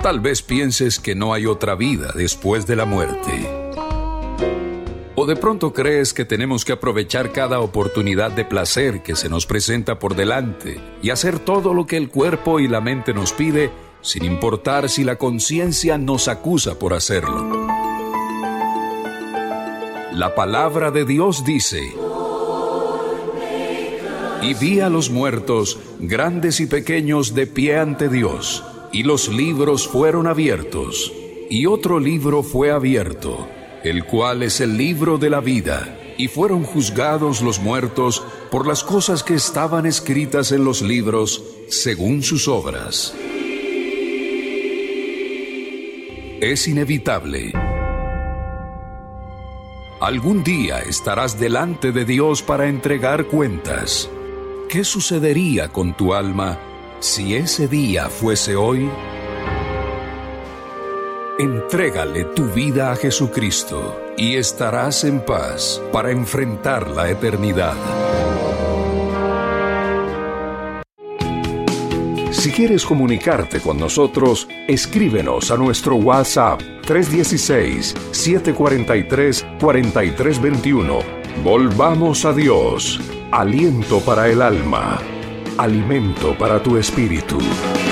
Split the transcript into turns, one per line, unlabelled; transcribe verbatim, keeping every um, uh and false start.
Tal vez pienses que no hay otra vida después de la muerte. O de pronto crees que tenemos que aprovechar cada oportunidad de placer que se nos presenta por delante y hacer todo lo que el cuerpo y la mente nos pide, sin importar si la conciencia nos acusa por hacerlo. La palabra de Dios dice: y vi a los muertos, grandes y pequeños, de pie ante Dios, y los libros fueron abiertos, y otro libro fue abierto, el cual es el libro de la vida, y fueron juzgados los muertos por las cosas que estaban escritas en los libros, según sus obras. Es inevitable. Algún día estarás delante de Dios para entregar cuentas. ¿Qué sucedería con tu alma si ese día fuese hoy? Entrégale tu vida a Jesucristo y estarás en paz para enfrentar la eternidad. Si quieres comunicarte con nosotros, escríbenos a nuestro WhatsApp tres uno seis, siete cuatro tres, cuatro tres dos uno. Volvamos a Dios, aliento para el alma, alimento para tu espíritu.